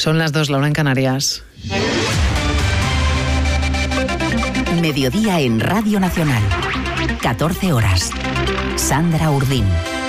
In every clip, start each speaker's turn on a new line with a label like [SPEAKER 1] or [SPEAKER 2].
[SPEAKER 1] Son las 2, la 1 en Canarias.
[SPEAKER 2] Mediodía en Radio Nacional. 14 horas. Sandra Urdín.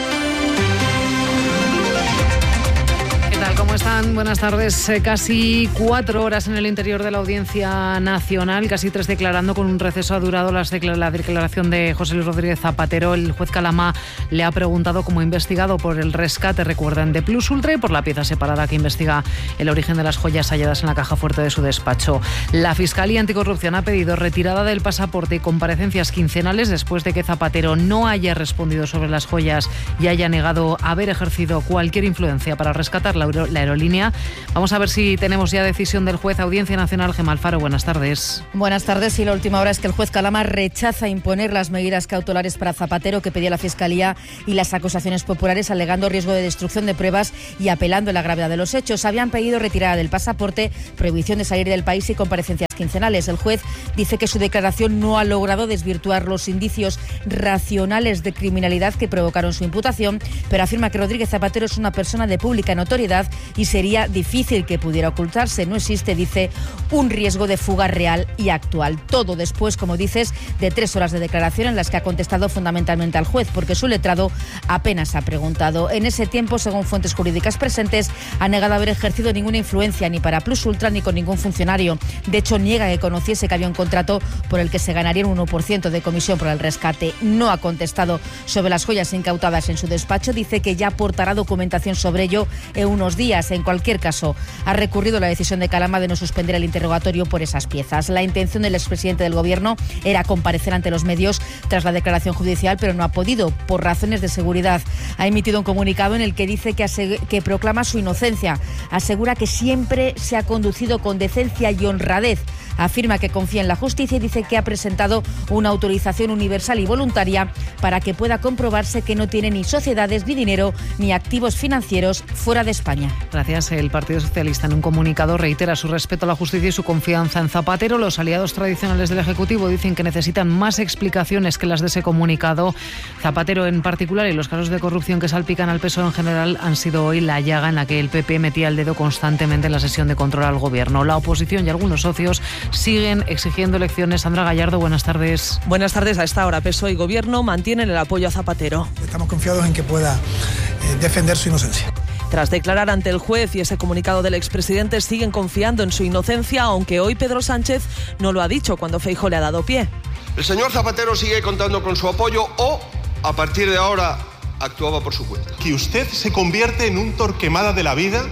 [SPEAKER 1] ¿Cómo están? Buenas tardes. Casi 4 horas en el interior de la Audiencia Nacional, casi 3 declarando. Con un receso ha durado la declaración de José Luis Rodríguez Zapatero. El juez Calamá le ha preguntado como investigado por el rescate, recuerden, de Plus Ultra y por la pieza separada que investiga el origen de las joyas halladas en la caja fuerte de su despacho. La Fiscalía Anticorrupción ha pedido retirada del pasaporte y comparecencias quincenales después de que Zapatero no haya respondido sobre las joyas y haya negado haber ejercido cualquier influencia para rescatar la aerolínea. Vamos a ver si tenemos ya decisión del juez. Audiencia Nacional. Gemma Alfaro, buenas tardes.
[SPEAKER 3] Buenas tardes. Y la última hora es que el juez Calamá rechaza imponer las medidas cautelares para Zapatero que pedía la Fiscalía y las acusaciones populares, alegando riesgo de destrucción de pruebas y apelando a la gravedad de los hechos. Habían pedido retirada del pasaporte, prohibición de salir del país y comparecencias quincenales. El juez dice que su declaración no ha logrado desvirtuar los indicios racionales de criminalidad que provocaron su imputación, pero afirma que Rodríguez Zapatero es una persona de pública notoriedad y sería difícil que pudiera ocultarse. No existe, dice, un riesgo de fuga real y actual. Todo después, como dices, de 3 horas de declaración en las que ha contestado fundamentalmente al juez, porque su letrado apenas ha preguntado. En ese tiempo, según fuentes jurídicas presentes, ha negado haber ejercido ninguna influencia ni para Plus Ultra ni con ningún funcionario. De hecho, niega que conociese que había un contrato por el que se ganaría un 1% de comisión por el rescate. No ha contestado sobre las joyas incautadas en su despacho. Dice que ya aportará documentación sobre ello en unos días. En cualquier caso, ha recurrido la decisión de Calamá de no suspender el interrogatorio por esas piezas. La intención del expresidente del Gobierno era comparecer ante los medios tras la declaración judicial, pero no ha podido por razones de seguridad. Ha emitido un comunicado en el que dice que proclama su inocencia. Asegura que siempre se ha conducido con decencia y honradez. Afirma que confía en la justicia y dice que ha presentado una autorización universal y voluntaria para que pueda comprobarse que no tiene ni sociedades, ni dinero, ni activos financieros fuera de España.
[SPEAKER 1] Gracias. El Partido Socialista en un comunicado reitera su respeto a la justicia y su confianza en Zapatero. Los aliados tradicionales del Ejecutivo dicen que necesitan más explicaciones que las de ese comunicado. Zapatero en particular y los casos de corrupción que salpican al PSOE en general han sido hoy la llaga en la que el PP metía el dedo constantemente en la sesión de control al Gobierno. La oposición y algunos socios siguen exigiendo elecciones. Sandra Gallardo, buenas tardes.
[SPEAKER 4] Buenas tardes. A esta hora PSOE y Gobierno mantienen el apoyo a Zapatero.
[SPEAKER 5] Estamos confiados en que pueda defender su inocencia.
[SPEAKER 4] Tras declarar ante el juez y ese comunicado del expresidente, siguen confiando en su inocencia, aunque hoy Pedro Sánchez no lo ha dicho cuando Feijóo le ha dado pie.
[SPEAKER 6] El señor Zapatero sigue contando con su apoyo o, a partir de ahora, actuaba por su cuenta.
[SPEAKER 7] Que usted se convierte en un Torquemada de la vida,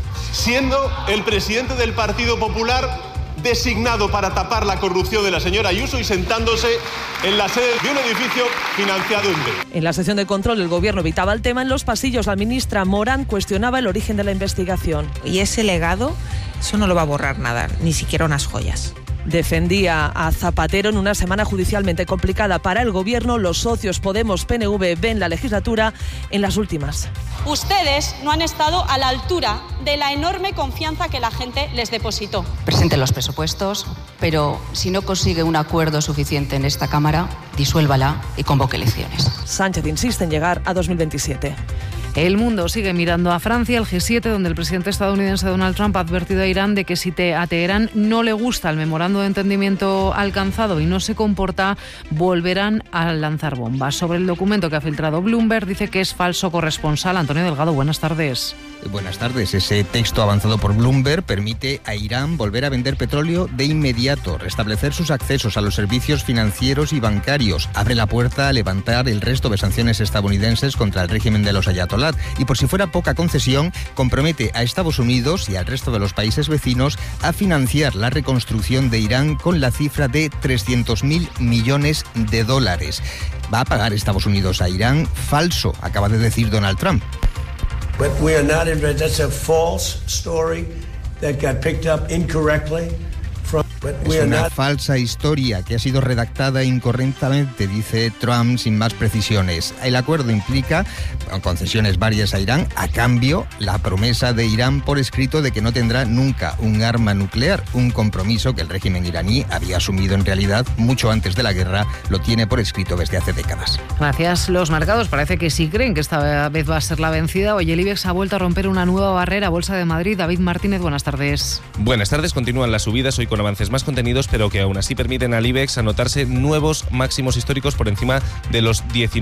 [SPEAKER 7] siendo el presidente del Partido Popular designado para tapar la corrupción de la señora Ayuso y sentándose en la sede de un edificio financiado en B.
[SPEAKER 4] En la sesión de control el Gobierno evitaba el tema. En los pasillos la ministra Morán cuestionaba el origen de la investigación.
[SPEAKER 8] Y ese legado, eso no lo va a borrar nada, ni siquiera unas joyas.
[SPEAKER 4] Defendía a Zapatero en una semana judicialmente complicada para el Gobierno. Los socios Podemos-PNV ven la legislatura en las últimas.
[SPEAKER 9] Ustedes no han estado a la altura de la enorme confianza que la gente les depositó.
[SPEAKER 10] Presenten los presupuestos, pero si no consigue un acuerdo suficiente en esta Cámara, disuélvala y convoque elecciones.
[SPEAKER 4] Sánchez insiste en llegar a 2027.
[SPEAKER 1] El mundo sigue mirando a Francia, el G7, donde el presidente estadounidense Donald Trump ha advertido a Irán de que si a Teherán no le gusta el memorando de entendimiento alcanzado y no se comporta, volverán a lanzar bombas. Sobre el documento que ha filtrado Bloomberg, dice que es falso. Corresponsal Antonio Delgado, buenas tardes.
[SPEAKER 11] Buenas tardes. Ese texto avanzado por Bloomberg permite a Irán volver a vender petróleo de inmediato, restablecer sus accesos a los servicios financieros y bancarios, abre la puerta a levantar el resto de sanciones estadounidenses contra el régimen de los ayatolás y, por si fuera poca concesión, compromete a Estados Unidos y al resto de los países vecinos a financiar la reconstrucción de Irán con la cifra de 300.000 millones de dólares. ¿Va a pagar Estados Unidos a Irán? Falso, acaba de decir Donald Trump.
[SPEAKER 12] But we are not interested. That's a false story that got picked up incorrectly from
[SPEAKER 11] Es una falsa historia que ha sido redactada incorrectamente, dice Trump sin más precisiones. El acuerdo implica concesiones varias a Irán, a cambio la promesa de Irán por escrito de que no tendrá nunca un arma nuclear, un compromiso que el régimen iraní había asumido en realidad mucho antes de la guerra, lo tiene por escrito desde hace décadas.
[SPEAKER 1] Gracias. Los mercados parece que sí creen que esta vez va a ser la vencida. Hoy el IBEX ha vuelto a romper una nueva barrera. Bolsa de Madrid. David Martínez, buenas tardes.
[SPEAKER 13] Buenas tardes. Continúan las subidas hoy con avances más contenidos, pero que aún así permiten al IBEX anotarse nuevos máximos históricos por encima de los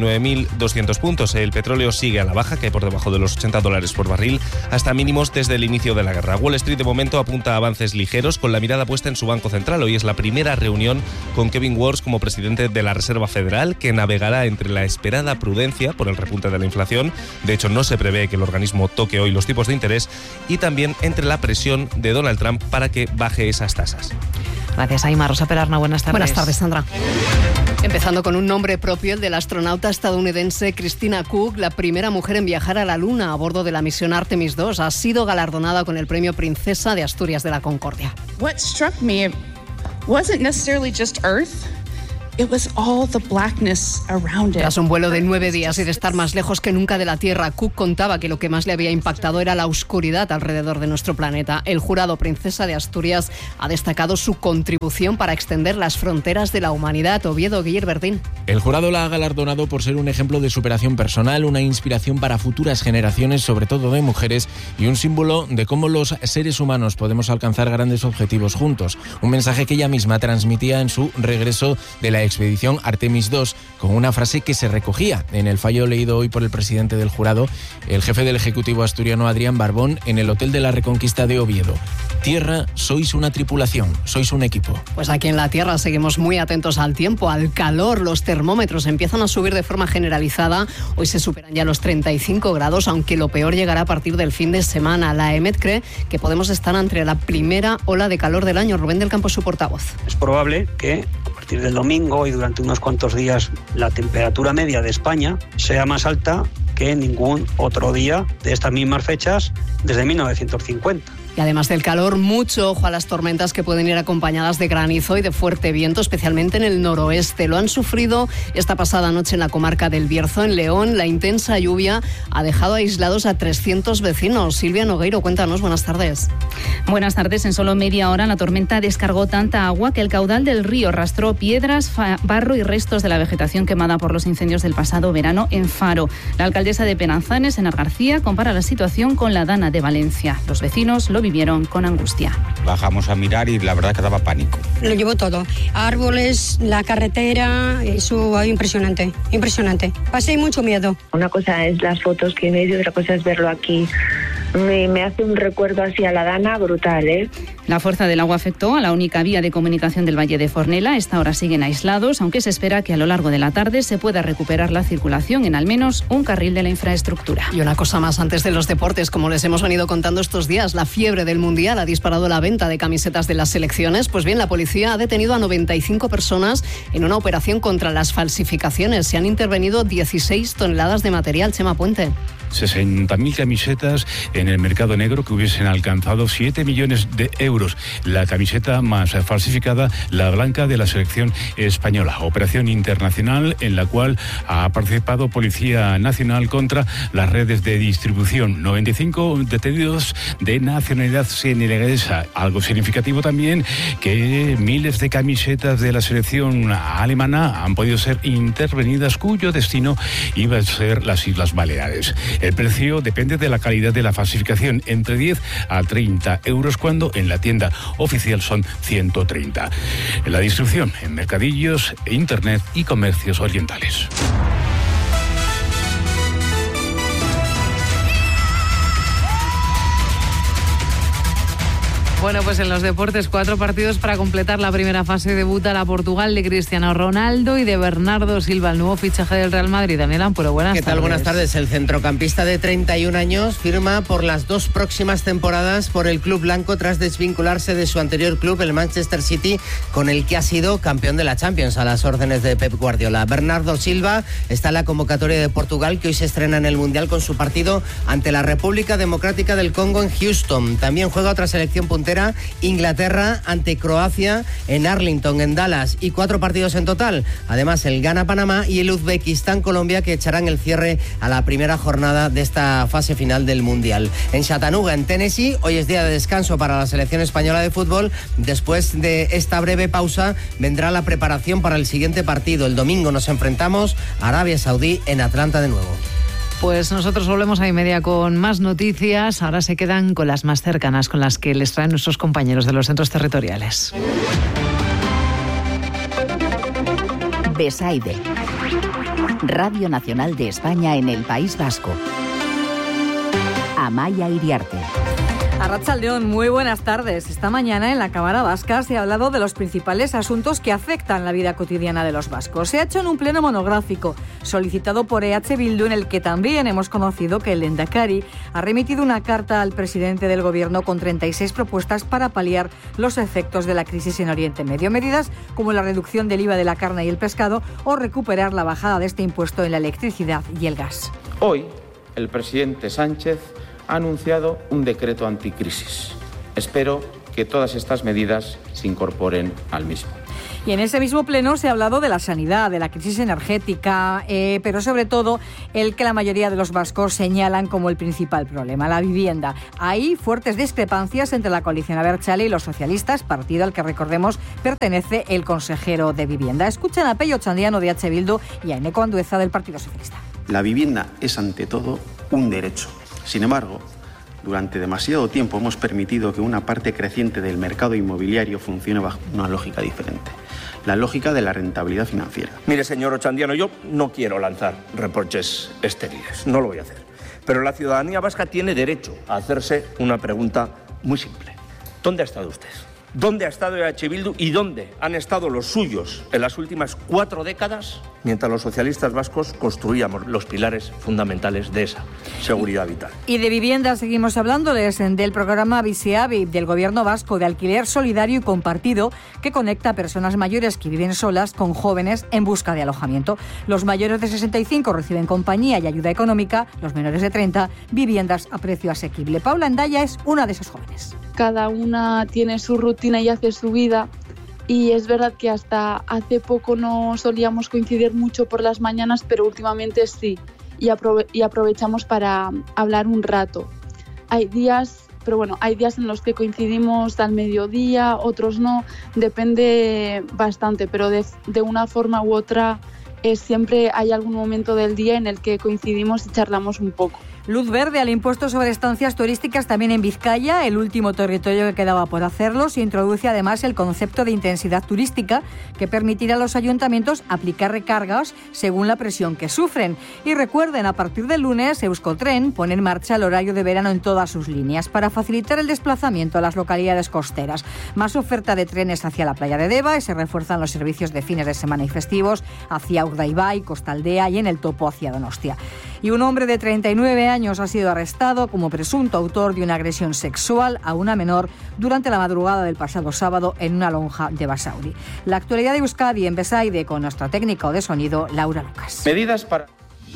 [SPEAKER 13] 19.200 puntos. El petróleo sigue a la baja, cae por debajo de los $80 por barril, hasta mínimos desde el inicio de la guerra. Wall Street de momento apunta a avances ligeros, con la mirada puesta en su Banco Central. Hoy es la primera reunión con Kevin Warsh como presidente de la Reserva Federal, que navegará entre la esperada prudencia por el repunte de la inflación. De hecho, no se prevé que el organismo toque hoy los tipos de interés, y también entre la presión de Donald Trump para que baje esas tasas.
[SPEAKER 1] Gracias, Aima. Rosa Perarna, buenas tardes.
[SPEAKER 14] Buenas tardes, Sandra. Empezando con un nombre propio, el del astronauta estadounidense Christina Koch, la primera mujer en viajar a la Luna a bordo de la misión Artemis II. Ha sido galardonada con el premio Princesa de Asturias de la Concordia.
[SPEAKER 15] What struck me wasn't necessarily just Earth. It was all the blackness around it.
[SPEAKER 14] Tras un vuelo de 9 días y de estar más lejos que nunca de la Tierra, Cook contaba que lo que más le había impactado era la oscuridad alrededor de nuestro planeta. El jurado Princesa de Asturias ha destacado su contribución para extender las fronteras de la humanidad. Oviedo, Guillerbertín.
[SPEAKER 16] El jurado la ha galardonado por ser un ejemplo de superación personal, una inspiración para futuras generaciones, sobre todo de mujeres, y un símbolo de cómo los seres humanos podemos alcanzar grandes objetivos juntos. Un mensaje que ella misma transmitía en su regreso de la expedición Artemis II, con una frase que se recogía en el fallo leído hoy por el presidente del jurado, el jefe del Ejecutivo asturiano Adrián Barbón, en el Hotel de la Reconquista de Oviedo. Tierra, sois una tripulación, sois un equipo.
[SPEAKER 14] Pues aquí en la Tierra seguimos muy atentos al tiempo, al calor. Los termómetros empiezan a subir de forma generalizada. Hoy se superan ya los 35 grados, aunque lo peor llegará a partir del fin de semana. La EMET cree que podemos estar ante la primera ola de calor del año. Rubén del Campo, su portavoz.
[SPEAKER 17] Es probable que a partir del domingo y durante unos cuantos días la temperatura media de España sea más alta que ningún otro día de estas mismas fechas desde 1950.
[SPEAKER 14] Y además del calor, mucho ojo a las tormentas que pueden ir acompañadas de granizo y de fuerte viento, especialmente en el noroeste. Lo han sufrido esta pasada noche en la comarca del Bierzo, en León. La intensa lluvia ha dejado aislados a 300 vecinos. Silvia Nogueiro, cuéntanos, buenas tardes.
[SPEAKER 18] Buenas tardes. En solo media hora la tormenta descargó tanta agua que el caudal del río arrastró piedras, barro y restos de la vegetación quemada por los incendios del pasado verano en Faro. La alcaldesa de Penanzanes, Enar García, compara la situación con la Dana de Valencia. Los vecinos lo vivieron con angustia.
[SPEAKER 19] Bajamos a mirar y la verdad que daba pánico.
[SPEAKER 20] Lo llevó todo, árboles, la carretera, eso impresionante, impresionante. Pasé mucho miedo.
[SPEAKER 21] Una cosa es las fotos que veis y otra cosa es verlo aquí. Me hace un recuerdo así a la Dana brutal, ¿eh?
[SPEAKER 18] La fuerza del agua afectó a la única vía de comunicación del Valle de Fornela. A esta hora siguen aislados, aunque se espera que a lo largo de la tarde se pueda recuperar la circulación en al menos un carril de la infraestructura.
[SPEAKER 14] Y una cosa más antes de los deportes, como les hemos venido contando estos días, la fiebre del Mundial ha disparado la venta de camisetas de las selecciones. Pues bien, la policía ha detenido a 95 personas en una operación contra las falsificaciones. Se han intervenido 16 toneladas de material. Chema Puente.
[SPEAKER 22] 60.000 camisetas en el mercado negro que hubiesen alcanzado 7 millones de euros. La camiseta más falsificada, la blanca de la selección española. Operación internacional en la cual ha participado Policía Nacional contra las redes de distribución. 95 detenidos de nacionalidad senegalesa. Algo significativo también que miles de camisetas de la selección alemana han podido ser intervenidas, cuyo destino iba a ser las Islas Baleares. El precio depende de la calidad de la falsificación, entre 10 a 30 euros, cuando en la tienda oficial son 130. La distribución en mercadillos, internet y comercios orientales.
[SPEAKER 1] Bueno, pues en los deportes, 4 partidos para completar la primera fase. Debuta la Portugal de Cristiano Ronaldo y de Bernardo Silva, el nuevo fichaje del Real Madrid. Daniel Ampuro, buenas tardes.
[SPEAKER 23] ¿Qué tal? Buenas tardes. El centrocampista de 31 años firma por las 2 próximas temporadas por el club blanco tras desvincularse de su anterior club, el Manchester City, con el que ha sido campeón de la Champions a las órdenes de Pep Guardiola. Bernardo Silva está en la convocatoria de Portugal, que hoy se estrena en el Mundial con su partido ante la República Democrática del Congo en Houston. También juega otra selección puntera tercera, Inglaterra ante Croacia en Arlington, en Dallas, y 4 partidos en total. Además, el Ghana-Panamá y el Uzbekistán-Colombia, que echarán el cierre a la primera jornada de esta fase final del Mundial. En Chattanooga, en Tennessee, hoy es día de descanso para la selección española de fútbol. Después de esta breve pausa vendrá la preparación para el siguiente partido. El domingo nos enfrentamos a Arabia Saudí en Atlanta de nuevo.
[SPEAKER 1] Pues nosotros volvemos a 1:30 con más noticias. Ahora se quedan con las más cercanas, con las que les traen nuestros compañeros de los centros territoriales.
[SPEAKER 2] Besaide, Radio Nacional de España en el País Vasco. Amaia Iriarte.
[SPEAKER 3] Arratsaldeon, muy buenas tardes. Esta mañana en la Cámara Vasca se ha hablado de los principales asuntos que afectan la vida cotidiana de los vascos. Se ha hecho en un pleno monográfico solicitado por EH Bildu, en el que también hemos conocido que el Lehendakari ha remitido una carta al presidente del Gobierno con 36 propuestas para paliar los efectos de la crisis en Oriente Medio. Medidas como la reducción del IVA de la carne y el pescado o recuperar la bajada de este impuesto en la electricidad y el gas.
[SPEAKER 5] Hoy, el presidente Sánchez ha anunciado un decreto anticrisis. Espero que todas estas medidas se incorporen al mismo.
[SPEAKER 3] Y en ese mismo pleno se ha hablado de la sanidad, de la crisis energética, pero sobre todo el que la mayoría de los vascos señalan como el principal problema, la vivienda. Hay fuertes discrepancias entre la coalición abertzale y los socialistas, partido al que, recordemos, pertenece el consejero de Vivienda. Escuchen a Pello Txandiano de EH Bildu y a Eneko Andueza del Partido Socialista.
[SPEAKER 24] La vivienda es ante todo un derecho. Sin embargo, durante demasiado tiempo hemos permitido que una parte creciente del mercado inmobiliario funcione bajo una lógica diferente, la lógica de la rentabilidad financiera.
[SPEAKER 25] Mire, señor Ochandiano, yo no quiero lanzar reproches estériles, no lo voy a hacer. Pero la ciudadanía vasca tiene derecho a hacerse una pregunta muy simple. ¿Dónde ha estado usted? ¿Dónde ha estado EH Bildu y dónde han estado los suyos en las últimas 4 décadas mientras los socialistas vascos construíamos los pilares fundamentales de esa seguridad vital?
[SPEAKER 3] Y de vivienda seguimos hablándoles del programa Biziabi del Gobierno vasco de alquiler solidario y compartido que conecta a personas mayores que viven solas con jóvenes en busca de alojamiento. Los mayores de 65 reciben compañía y ayuda económica, los menores de 30 viviendas a precio asequible. Paula Endaya es una de esas jóvenes.
[SPEAKER 26] Cada una tiene su rutina y hace su vida, y es verdad que hasta hace poco no solíamos coincidir mucho por las mañanas, pero últimamente sí, y aprovechamos para hablar un rato. Hay días en los que coincidimos al mediodía, otros no, depende bastante, pero de una forma u otra siempre hay algún momento del día en el que coincidimos y charlamos un poco.
[SPEAKER 3] Luz verde al impuesto sobre estancias turísticas también en Vizcaya, el último territorio que quedaba por hacerlo. Se introduce además el concepto de intensidad turística, que permitirá a los ayuntamientos aplicar recargas según la presión que sufren. Y recuerden, a partir del lunes, Euskotren pone en marcha el horario de verano en todas sus líneas para facilitar el desplazamiento a las localidades costeras. Más oferta de trenes hacia la playa de Deva y se refuerzan los servicios de fines de semana y festivos hacia Urdaibai, Costaldea y en el Topo hacia Donostia. Y un hombre de 39 años ha sido arrestado como presunto autor de una agresión sexual a una menor durante la madrugada del pasado sábado en una lonja de Basauri. La actualidad de Euskadi en Besaide con nuestra técnica de sonido, Laura Lucas.
[SPEAKER 5] Medidas para...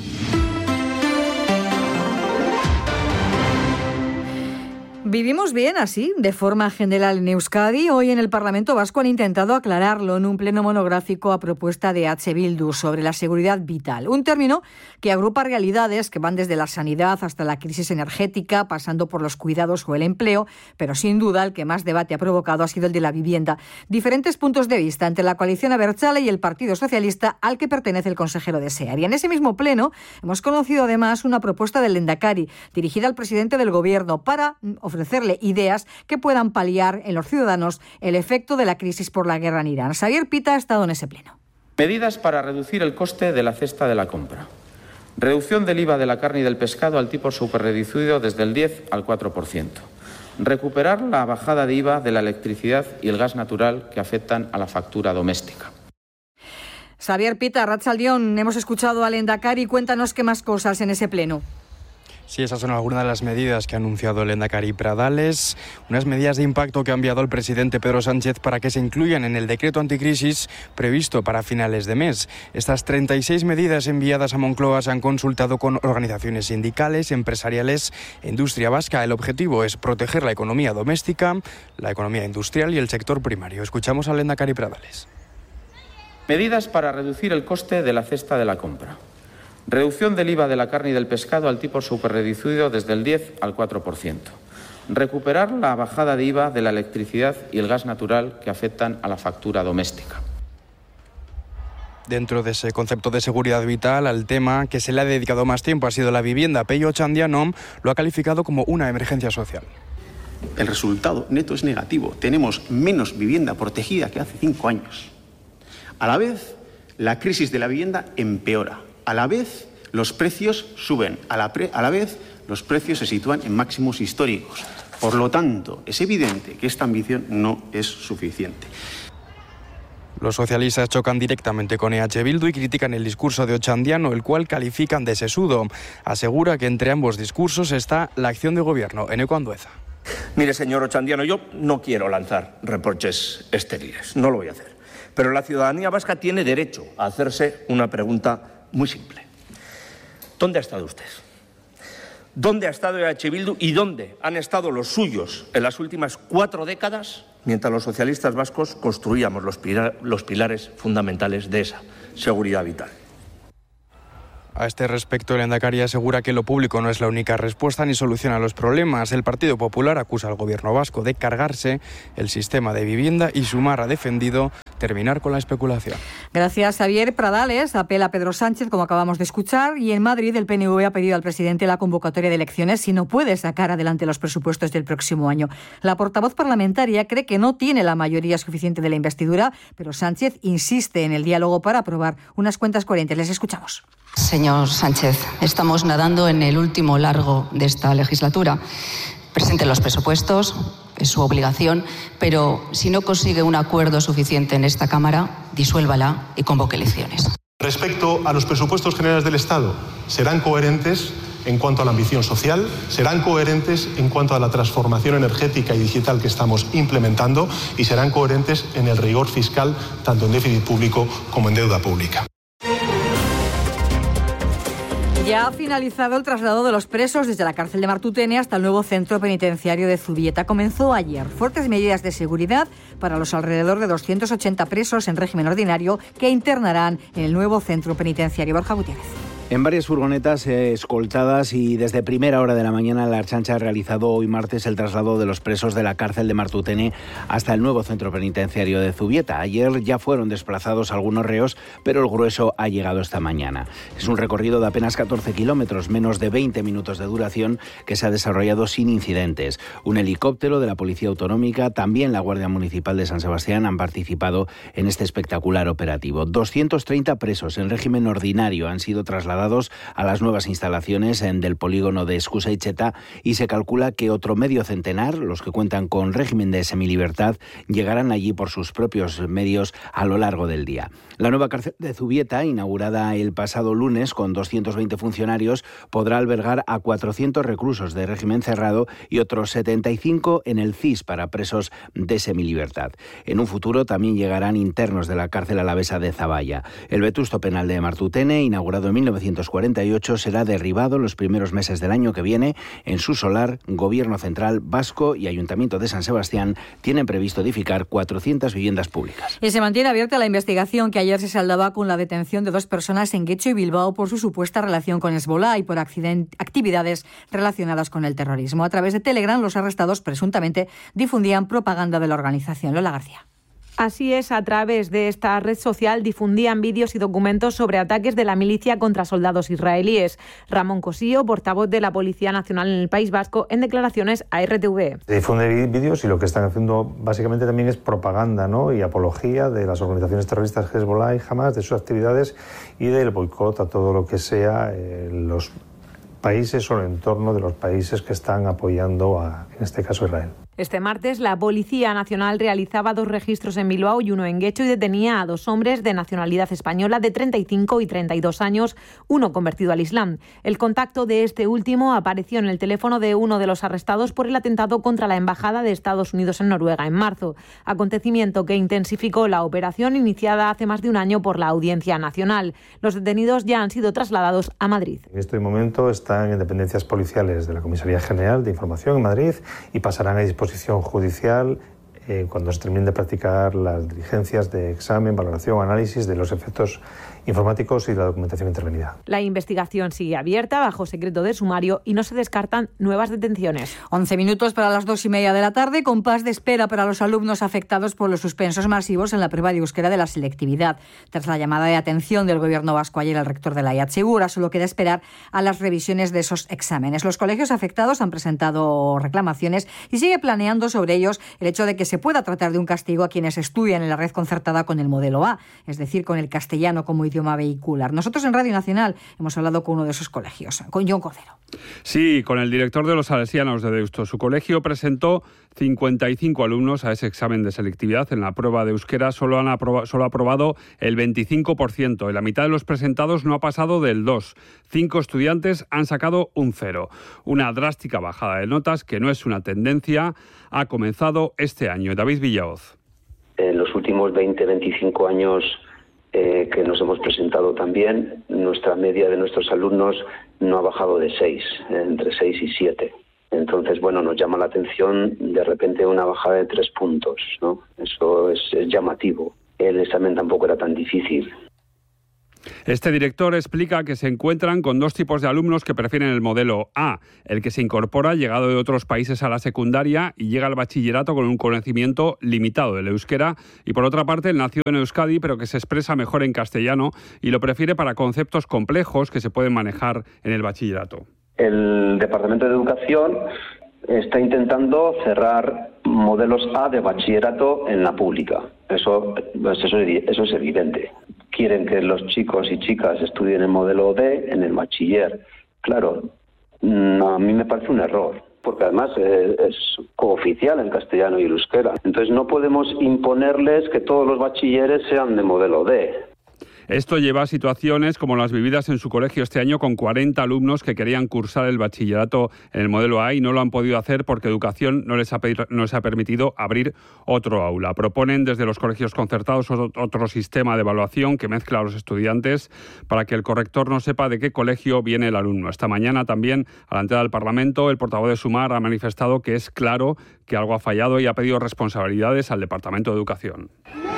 [SPEAKER 3] ¿Vivimos bien así, de forma general en Euskadi? Hoy en el Parlamento Vasco han intentado aclararlo en un pleno monográfico a propuesta de EH Bildu sobre la seguridad vital. Un término que agrupa realidades que van desde la sanidad hasta la crisis energética, pasando por los cuidados o el empleo, pero sin duda el que más debate ha provocado ha sido el de la vivienda. Diferentes puntos de vista entre la coalición abertzale y el Partido Socialista al que pertenece el consejero de SEAR. Y en ese mismo pleno hemos conocido además una propuesta del Lehendakari dirigida al presidente del Gobierno para ofrecerle ideas que puedan paliar en los ciudadanos el efecto de la crisis por la guerra en Irán. Xavier Pita ha estado en ese pleno.
[SPEAKER 5] Medidas para reducir el coste de la cesta de la compra. Reducción del IVA de la carne y del pescado al tipo superreducido desde el 10 al 4%. Recuperar la bajada de IVA de la electricidad y el gas natural que afectan a la factura doméstica.
[SPEAKER 3] Xavier Pita, arratsaldeon, hemos escuchado al Lehendakari. Cuéntanos qué más cosas en ese pleno.
[SPEAKER 4] Sí, esas son algunas de las medidas que ha anunciado el lehendakari Pradales, unas medidas de impacto que ha enviado el presidente Pedro Sánchez para que se incluyan en el decreto anticrisis previsto para finales de mes. Estas 36 medidas enviadas a Moncloa se han consultado con organizaciones sindicales, empresariales e industria vasca. El objetivo es proteger la economía doméstica, la economía industrial y el sector primario. Escuchamos al lehendakari Pradales.
[SPEAKER 5] Medidas para reducir el coste de la cesta de la compra. Reducción del IVA de la carne y del pescado al tipo superreducido desde el 10 al 4%. Recuperar la bajada de IVA de la electricidad y el gas natural que afectan a la factura doméstica.
[SPEAKER 4] Dentro de ese concepto de seguridad vital, al tema que se le ha dedicado más tiempo ha sido la vivienda. Pello Ochandiano lo ha calificado como una emergencia social.
[SPEAKER 24] El resultado neto es negativo. Tenemos menos vivienda protegida que hace 5 años. A la vez, la crisis de la vivienda empeora. A la vez, los precios suben. A la vez, los precios se sitúan en máximos históricos. Por lo tanto, es evidente que esta ambición no es suficiente.
[SPEAKER 4] Los socialistas chocan directamente con EH Bildu y critican el discurso de Ochandiano, el cual califican de sesudo. Asegura que entre ambos discursos está la acción de gobierno. Eneco Andueza.
[SPEAKER 25] Mire, señor Ochandiano, yo no quiero lanzar reproches estériles, no lo voy a hacer. Pero la ciudadanía vasca tiene derecho a hacerse una pregunta muy simple. ¿Dónde ha estado usted? ¿Dónde ha estado EH Bildu y dónde han estado los suyos en las últimas 4 décadas mientras los socialistas vascos construíamos los pilares fundamentales de esa seguridad vital?
[SPEAKER 4] A este respecto, el lehendakari asegura que lo público no es la única respuesta ni solución a los problemas. El Partido Popular acusa al gobierno vasco de cargarse el sistema de vivienda y Sumar ha defendido terminar con la especulación.
[SPEAKER 3] Gracias, Xavier. Pradales apela a Pedro Sánchez, como acabamos de escuchar, y en Madrid el PNV ha pedido al presidente la convocatoria de elecciones si no puede sacar adelante los presupuestos del próximo año. La portavoz parlamentaria cree que no tiene la mayoría suficiente de la investidura, pero Sánchez insiste en el diálogo para aprobar unas cuentas coherentes. Les escuchamos.
[SPEAKER 6] Señor Sánchez, estamos nadando en el último largo de esta legislatura. Presente los presupuestos, es su obligación, pero si no consigue un acuerdo suficiente en esta Cámara, disuélvala y convoque elecciones.
[SPEAKER 7] Respecto a los presupuestos generales del Estado, serán coherentes en cuanto a la ambición social, serán coherentes en cuanto a la transformación energética y digital que estamos implementando y serán coherentes en el rigor fiscal, tanto en déficit público como en deuda pública.
[SPEAKER 3] Ya ha finalizado el traslado de los presos desde la cárcel de Martutene hasta el nuevo centro penitenciario de Zubieta. Comenzó ayer. Fuertes medidas de seguridad para los alrededor de 280 presos en régimen ordinario que internarán en el nuevo centro penitenciario. Borja Gutiérrez.
[SPEAKER 8] En varias furgonetas escoltadas y desde primera hora de la mañana la Ertzaintza ha realizado hoy martes el traslado de los presos de la cárcel de Martutene hasta el nuevo centro penitenciario de Zubieta. Ayer ya fueron desplazados algunos reos, pero el grueso ha llegado esta mañana. Es un recorrido de apenas 14 kilómetros, menos de 20 minutos de duración, que se ha desarrollado sin incidentes. Un helicóptero de la Policía Autonómica, también la Guardia Municipal de San Sebastián han participado en este espectacular operativo. 230 presos en régimen ordinario han sido trasladados a las nuevas instalaciones del polígono de Escusa-Itxeta y se calcula que otro medio centenar, los que cuentan con régimen de semilibertad, llegarán allí por sus propios medios a lo largo del día. La nueva cárcel de Zubieta, inaugurada el pasado lunes con 220 funcionarios, podrá albergar a 400 reclusos de régimen cerrado y otros 75 en el CIS para presos de semilibertad. En un futuro también llegarán internos de la cárcel alavesa de Zaballa. El vetusto penal de Martutene, inaugurado en 1948, será derribado en los primeros meses del año que viene. En su solar, Gobierno Central Vasco y Ayuntamiento de San Sebastián tienen previsto edificar 400 viviendas públicas.
[SPEAKER 3] Y se mantiene abierta la investigación que ayer se saldaba con la detención de 2 personas en Getxo y Bilbao por su supuesta relación con Hezbolá y por actividades relacionadas con el terrorismo. A través de Telegram, los arrestados presuntamente difundían propaganda de la organización. Lola García.
[SPEAKER 9] Así es, a través de esta red social difundían vídeos y documentos sobre ataques de la milicia contra soldados israelíes. Ramón Cosío, portavoz de la Policía Nacional en el País Vasco, en declaraciones a RTV.
[SPEAKER 10] Se difunden vídeos y lo que están haciendo básicamente también es propaganda, ¿no?, y apología de las organizaciones terroristas Hezbolá y Hamas, de sus actividades y del boicot a todo lo que sea los países o el entorno de los países que están apoyando en este caso, a Israel.
[SPEAKER 9] Este martes, la Policía Nacional realizaba 2 registros en Bilbao y 1 en Getxo y detenía a 2 hombres de nacionalidad española de 35 y 32 años, uno convertido al Islam. El contacto de este último apareció en el teléfono de uno de los arrestados por el atentado contra la Embajada de Estados Unidos en Noruega en marzo, acontecimiento que intensificó la operación iniciada hace más de un año por la Audiencia Nacional. Los detenidos ya han sido trasladados a Madrid.
[SPEAKER 10] En este momento están en dependencias policiales de la Comisaría General de Información en Madrid y pasarán a disposición judicial cuando se terminen de practicar las diligencias de examen, valoración, análisis de los efectos informáticos y la documentación intervenida.
[SPEAKER 9] La investigación sigue abierta bajo secreto de sumario y no se descartan nuevas detenciones.
[SPEAKER 3] 11 minutos para las 2:30 de la tarde, compás de espera para los alumnos afectados por los suspensos masivos en la prueba de euskera de la selectividad. Tras la llamada de atención del Gobierno vasco ayer al rector de la EHU, ahora solo queda esperar a las revisiones de esos exámenes. Los colegios afectados han presentado reclamaciones y sigue planeando sobre ellos el hecho de que se pueda tratar de un castigo a quienes estudian en la red concertada con el modelo A, es decir, con el castellano como idioma vehicular. Nosotros en Radio Nacional hemos hablado con uno de esos colegios, con John Cordero.
[SPEAKER 11] Sí, con el director de los Salesianos de Deusto. Su colegio presentó 55 alumnos a ese examen de selectividad. En la prueba de euskera solo ha aprobado el 25%. Y la mitad de los presentados no ha pasado del 2. 5 estudiantes han sacado un 0. Una drástica bajada de notas, que no es una tendencia, ha comenzado este año. David Villaoz.
[SPEAKER 12] En los últimos 20-25 años que nos hemos presentado también, nuestra media de nuestros alumnos no ha bajado de 6, entre 6 y 7. Entonces, bueno, nos llama la atención de repente una bajada de 3 puntos, ¿no? Eso es llamativo. El examen tampoco era tan difícil.
[SPEAKER 11] Este director explica que se encuentran con 2 tipos de alumnos que prefieren el modelo A, el que se incorpora llegado de otros países a la secundaria y llega al bachillerato con un conocimiento limitado del euskera, y por otra parte el nació en Euskadi pero que se expresa mejor en castellano y lo prefiere para conceptos complejos que se pueden manejar en el bachillerato.
[SPEAKER 12] El Departamento de Educación está intentando cerrar modelos A de bachillerato en la pública. Eso es evidente. Quieren que los chicos y chicas estudien el modelo D en el bachiller. Claro, a mí me parece un error, porque además es cooficial en castellano y el euskera. Entonces no podemos imponerles que todos los bachilleres sean de modelo D.
[SPEAKER 11] Esto lleva a situaciones como las vividas en su colegio este año, con 40 alumnos que querían cursar el bachillerato en el modelo A y no lo han podido hacer porque Educación no les ha permitido abrir otro aula. Proponen desde los colegios concertados otro sistema de evaluación que mezcla a los estudiantes para que el corrector no sepa de qué colegio viene el alumno. Esta mañana también, a la entrada del Parlamento, el portavoz de Sumar ha manifestado que es claro que algo ha fallado y ha pedido responsabilidades al Departamento de Educación.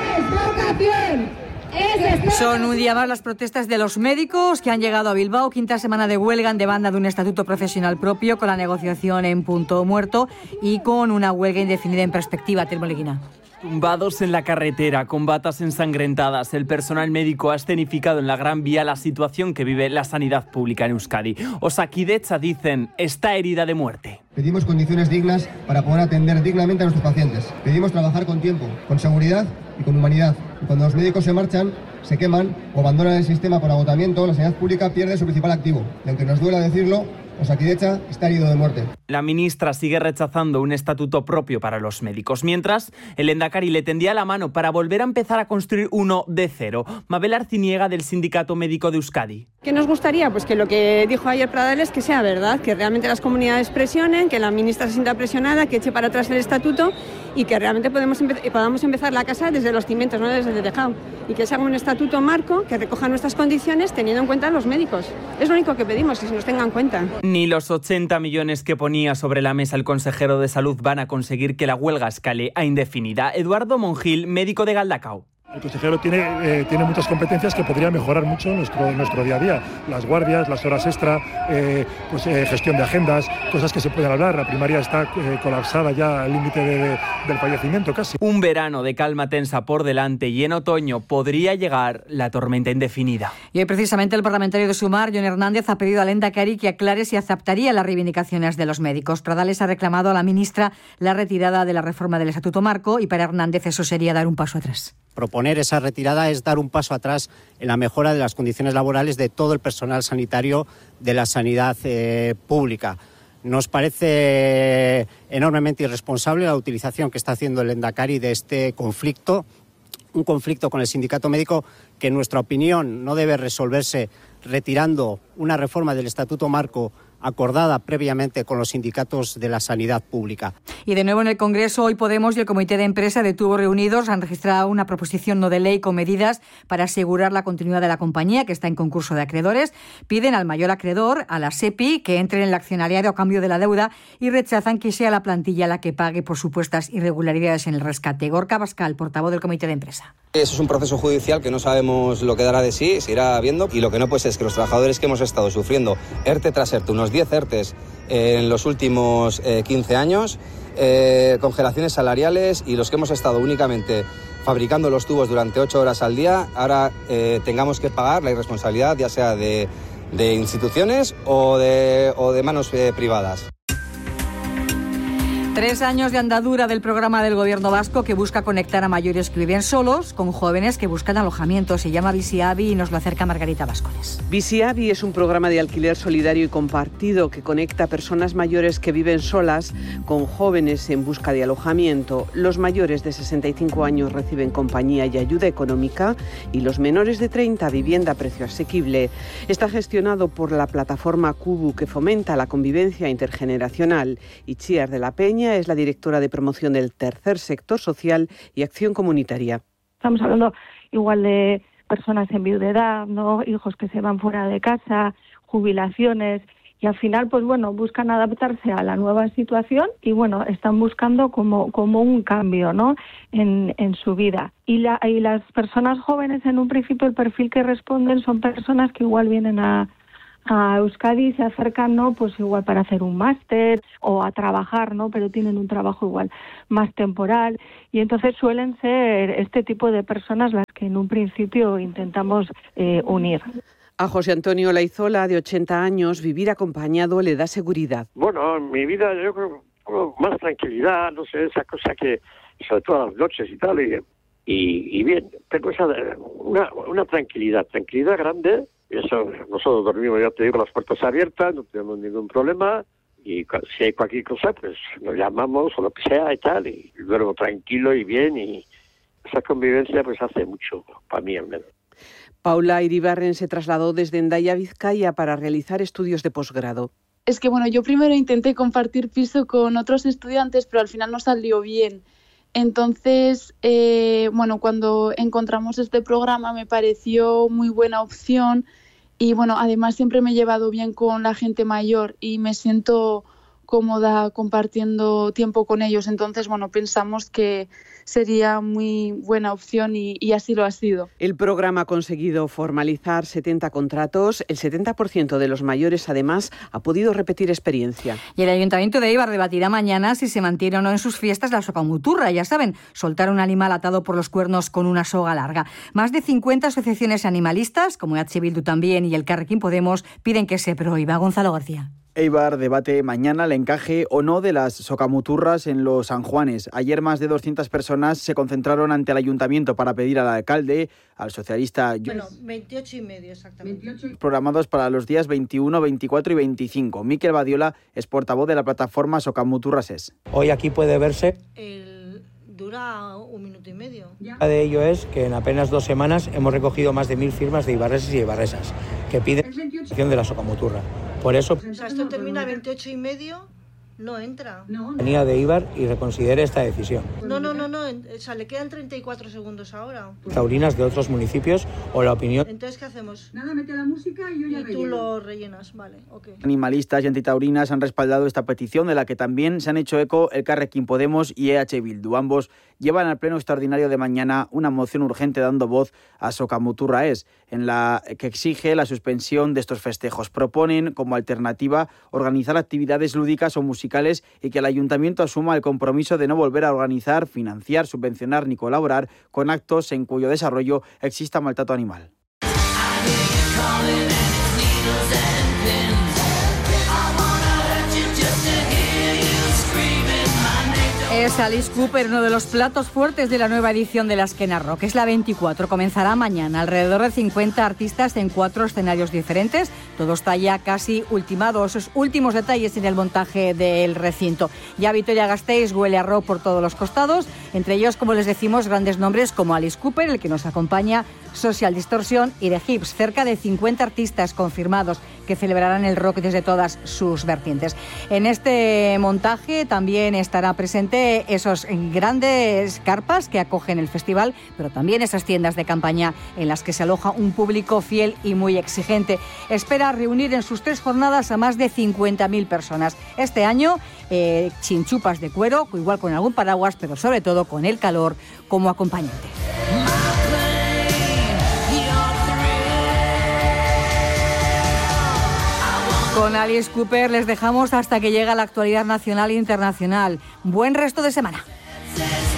[SPEAKER 3] Son un día más las protestas de los médicos que han llegado a Bilbao, 5ª semana de huelga en demanda de un estatuto profesional propio, con la negociación en punto muerto y con una huelga indefinida en perspectiva. Telmo Leguina.
[SPEAKER 13] Tumbados en la carretera, con batas ensangrentadas, el personal médico ha escenificado en la Gran Vía la situación que vive la sanidad pública en Euskadi. Osakidetza, dicen, está herida de muerte.
[SPEAKER 15] Pedimos condiciones dignas para poder atender dignamente a nuestros pacientes. Pedimos trabajar con tiempo, con seguridad y con humanidad. Y cuando los médicos se marchan, se queman o abandonan el sistema por agotamiento, la sanidad pública pierde su principal activo. Y aunque nos duela decirlo, Osakidetza está herido de muerte.
[SPEAKER 13] La ministra sigue rechazando un estatuto propio para los médicos, mientras el Lehendakari le tendía la mano para volver a empezar a construir uno de cero. Mabel Arciniega, del Sindicato Médico de Euskadi.
[SPEAKER 16] ¿Qué nos gustaría? Pues que lo que dijo ayer Pradales que sea verdad, que realmente las comunidades presionen, que la ministra se sienta presionada, que eche para atrás el estatuto y que realmente podamos empezar la casa desde los cimientos, no desde el tejado. Y que se haga un estatuto marco que recoja nuestras condiciones teniendo en cuenta a los médicos. Es lo único que pedimos, que se nos tenga en cuenta.
[SPEAKER 13] Ni los 80 millones que ponía sobre la mesa el consejero de Salud van a conseguir que la huelga escale a indefinida. Eduardo Monjil, médico de Galdakao.
[SPEAKER 17] El consejero tiene muchas competencias que podrían mejorar mucho nuestro día a día. Las guardias, las horas extra, gestión de agendas, cosas que se pueden hablar. La primaria está colapsada ya al límite del fallecimiento casi.
[SPEAKER 13] Un verano de calma tensa por delante y en otoño podría llegar la tormenta indefinida.
[SPEAKER 3] Y hoy precisamente el parlamentario de Sumar, Jon Hernández, ha pedido al Lehendakari que aclare si aceptaría las reivindicaciones de los médicos. Pradales ha reclamado a la ministra la retirada de la reforma del Estatuto Marco y para Hernández eso sería dar un paso atrás.
[SPEAKER 14] proponer esa retirada es dar un paso atrás en la mejora de las condiciones laborales de todo el personal sanitario de la sanidad pública. Nos parece enormemente irresponsable la utilización que está haciendo el Lehendakari de este conflicto, un conflicto con el sindicato médico que en nuestra opinión no debe resolverse retirando una reforma del Estatuto Marco acordada previamente con los sindicatos de la sanidad pública.
[SPEAKER 3] Y de nuevo en el Congreso, hoy Podemos y el Comité de Empresa de Tubos Reunidos han registrado una proposición no de ley con medidas para asegurar la continuidad de la compañía, que está en concurso de acreedores. Piden al mayor acreedor, a la SEPI, que entre en el accionariado a cambio de la deuda y rechazan que sea la plantilla la que pague por supuestas irregularidades en el rescate. Gorka Abascal, portavoz del Comité de Empresa.
[SPEAKER 18] Eso es un proceso judicial que no sabemos lo que dará de sí, se irá viendo, y lo que no puede ser es que los trabajadores que hemos estado sufriendo ERTE tras ERTE, unos 10 ERTEs en los últimos 15 años, congelaciones salariales, y los que hemos estado únicamente fabricando los tubos durante 8 horas al día, ahora tengamos que pagar la irresponsabilidad, ya sea de instituciones o de manos privadas.
[SPEAKER 3] 3 años de andadura del programa del Gobierno vasco que busca conectar a mayores que viven solos con jóvenes que buscan alojamiento. Se llama Biziabi y nos lo acerca Margarita Vascones.
[SPEAKER 19] Biziabi es un programa de alquiler solidario y compartido que conecta a personas mayores que viven solas con jóvenes en busca de alojamiento. Los mayores de 65 años reciben compañía y ayuda económica, y los menores de 30 vivienda a precio asequible. Está gestionado por la plataforma Cubu, que fomenta la convivencia intergeneracional. Itziar de la Peña es la directora de promoción del tercer sector social y acción comunitaria.
[SPEAKER 20] Estamos hablando igual de personas en viudedad, ¿no? Hijos que se van fuera de casa, jubilaciones, y al final, pues bueno, buscan adaptarse a la nueva situación y bueno, están buscando como un cambio, ¿no? en su vida. Y las personas jóvenes, en un principio, el perfil que responden son personas que igual vienen a Euskadi y se acercan, ¿no? Pues igual para hacer un máster o a trabajar, ¿no? Pero tienen un trabajo igual más temporal, y entonces suelen ser este tipo de personas las que en un principio intentamos unir.
[SPEAKER 19] A José Antonio Laizola, de 80 años, vivir acompañado le da seguridad.
[SPEAKER 21] Bueno, en mi vida yo creo más tranquilidad, no sé, esa cosa que, sobre todo a las noches y tal, y bien, tengo una tranquilidad grande. Y eso, nosotros dormimos, ya te digo, las puertas abiertas, no tenemos ningún problema, y si hay cualquier cosa, pues nos llamamos o lo que sea y tal, y duermo tranquilo y bien, y esa convivencia pues hace mucho, para mí al menos.
[SPEAKER 19] Paula Iribarren se trasladó desde Hendaya, Vizcaya, para realizar estudios de posgrado.
[SPEAKER 26] Es que bueno, yo primero intenté compartir piso con otros estudiantes, pero al final no salió bien. Entonces, cuando encontramos este programa me pareció muy buena opción, y bueno, además siempre me he llevado bien con la gente mayor y me siento cómoda compartiendo tiempo con ellos. Entonces, bueno, pensamos que sería muy buena opción y así lo ha sido.
[SPEAKER 19] El programa ha conseguido formalizar 70 contratos. El 70% de los mayores, además, ha podido repetir experiencia.
[SPEAKER 3] Y el Ayuntamiento de Eibar debatirá mañana si se mantiene o no en sus fiestas la socamuturra. Ya saben, soltar un animal atado por los cuernos con una soga larga. Más de 50 asociaciones animalistas, como EH Bildu también y el Elkarrekin Podemos, piden que se prohíba. Gonzalo García.
[SPEAKER 22] Eibar debate mañana el encaje o no de las socamuturras en los San Juanes. Ayer más de 200 personas se concentraron ante el ayuntamiento para pedir al alcalde, al socialista...
[SPEAKER 27] 28,5 exactamente.
[SPEAKER 22] Programados para los días 21, 24 y 25. Miquel Badiola es portavoz de la plataforma Socamuturras Es.
[SPEAKER 28] Hoy aquí puede verse...
[SPEAKER 27] Dura 1 minuto y medio.
[SPEAKER 28] La de ello es que en apenas 2 semanas hemos recogido más de 1000 firmas de eibarreses y eibarresas que piden la acción de la socamuturra. Por eso...
[SPEAKER 27] O sea, esto termina a 28,5, no entra.
[SPEAKER 28] Venía de Eibar y reconsidere esta decisión.
[SPEAKER 27] No, o sea, le quedan 34 segundos ahora.
[SPEAKER 28] Taurinas de otros municipios o la opinión...
[SPEAKER 27] Entonces, ¿qué hacemos? Nada, mete la música y yo ya relleno. Tú lo rellenas, vale, ok.
[SPEAKER 22] Animalistas y antitaurinas han respaldado esta petición, de la que también se han hecho eco el Elkarrekin Podemos y EH Bildu. Ambos llevan al pleno extraordinario de mañana una moción urgente dando voz a Socamuturra Es, en la que exige la suspensión de estos festejos. Proponen, como alternativa, organizar actividades lúdicas o musicales y que el ayuntamiento asuma el compromiso de no volver a organizar, financiar, subvencionar ni colaborar con actos en cuyo desarrollo exista maltrato animal.
[SPEAKER 3] Es Alice Cooper, uno de los platos fuertes de la nueva edición de la Esquena Rock. Es la 24, comenzará mañana. Alrededor de 50 artistas en 4 escenarios diferentes. Todo está ya casi ultimado, esos últimos detalles en el montaje del recinto. Ya Vitoria-Gasteiz huele a rock por todos los costados. Entre ellos, como les decimos, grandes nombres como Alice Cooper, el que nos acompaña, Social Distortion y The Hips. Cerca de 50 artistas confirmados que celebrarán el rock desde todas sus vertientes. En este montaje también estará presente esos grandes carpas que acogen el festival, pero también esas tiendas de campaña en las que se aloja un público fiel y muy exigente. Espera reunir en sus 3 jornadas a más de 50.000 personas. Este año, sin chupas de cuero, igual con algún paraguas, pero sobre todo con el calor como acompañante. Con Alice Cooper les dejamos hasta que llega la actualidad nacional e internacional. Buen resto de semana.